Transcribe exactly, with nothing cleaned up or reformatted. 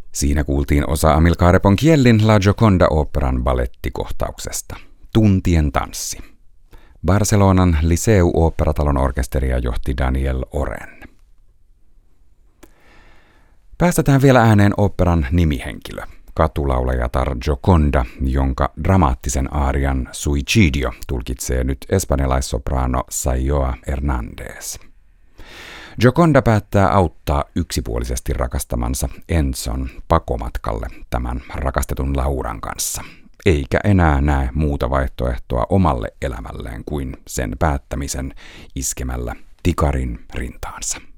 Siinä kuultiin osa Amilcare Ponchiellin La Gioconda-oopperan balettikohtauksesta. Tuntien tanssi. Barcelonan Liceu-oopperatalon orkesteria johti Daniel Oren. Päästetään vielä ääneen oopperan nimihenkilö, katulaulajatar Gioconda, jonka dramaattisen aarian Suicidio tulkitsee nyt espanjalaissopraano Sayoa Hernández. Gioconda päättää auttaa yksipuolisesti rakastamansa Enzon pakomatkalle tämän rakastetun Lauran kanssa, eikä enää näe muuta vaihtoehtoa omalle elämälleen kuin sen päättämisen iskemällä tikarin rintaansa.